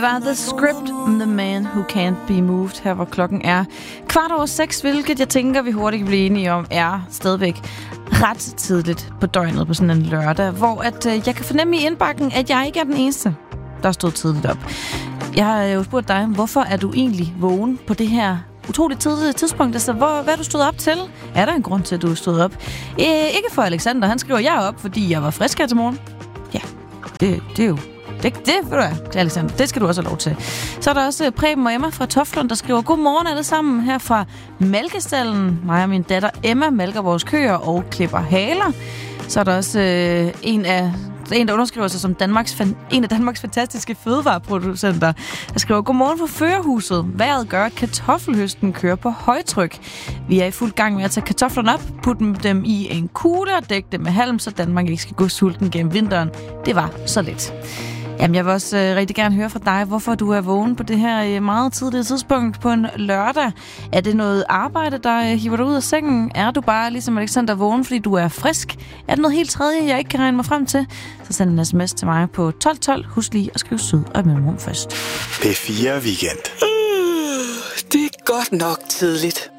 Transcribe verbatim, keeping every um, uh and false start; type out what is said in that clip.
Var The Script, The Man Who Can't Be Moved, her hvor klokken er kvart over seks, hvilket jeg tænker, vi hurtigt kan blive enige om, er stadigvæk ret tidligt på døgnet på sådan en lørdag, hvor at, øh, jeg kan fornemme i indbakken, at jeg ikke er den eneste, der stod tidligt op. Jeg har jo spurgt dig, hvorfor er du egentlig vågen på det her utroligt tidligt tidspunkt? Altså, hvor, hvad er du stået op til? Er der en grund til, at du er stået op? Øh, ikke for Alexander, han skriver, jeg er op, fordi jeg var frisk her til morgen. Ja, det, det er jo... Det, det, ved du hvad, Alexander, det skal du også have lov til. Så er der også Preben og Emma fra Toftlund, der skriver, godmorgen alle sammen her fra Mælkestallen. Mig og min datter Emma mælker vores køer og klipper haler. Så er der også øh, en af en, der underskriver sig som Danmarks, en af Danmarks fantastiske fødevareproducenter, der skriver, godmorgen fra Førerhuset. Vejret gør, at kartoffelhøsten kører på højtryk. Vi er i fuld gang med at tage kartoflerne op, putte dem i en kugle og dække dem med halm, så Danmark ikke skal gå sulten gennem vinteren. Det var så lidt. Jamen, jeg vil også øh, rigtig gerne høre fra dig, hvorfor du er vågen på det her øh, meget tidlige tidspunkt på en lørdag. Er det noget arbejde, der øh, hiver dig ud af sengen? Er du bare ligesom Alexander vågen, fordi du er frisk? Er det noget helt tredje, jeg ikke kan regne mig frem til? Så send en sms til mig på tolv tolv. Husk lige at skrive syd og mellemrum først. P fire Weekend. Uh, det er godt nok tidligt.